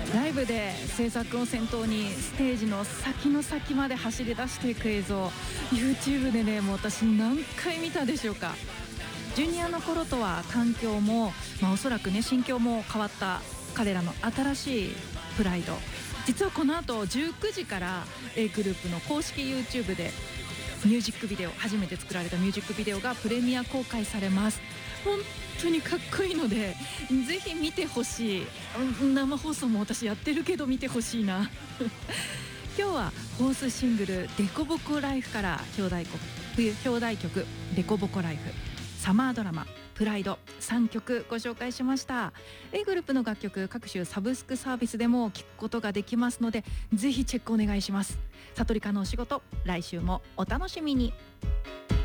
ライブで制作を先頭にステージの先の先まで走り出していく映像 YouTube でね、もう私何回見たでしょうか。ジュニアの頃とは環境も、おそらくね心境も変わった彼らの新しいプライド。実はこの後19時から A グループの公式 YouTube でミュージックビデオ、初めて作られたミュージックビデオがプレミア公開されます。本当にかっこいいのでぜひ見てほしい。生放送も私やってるけど見てほしいな今日はフォースシングル「デコボコライフ」から表題曲「デコボコライフ」、サマードラマ「プライド」3曲ご紹介しました。 A グループの楽曲、各種サブスクサービスでも聴くことができますので、ぜひチェックお願いします。悟りかのお仕事、来週もお楽しみに。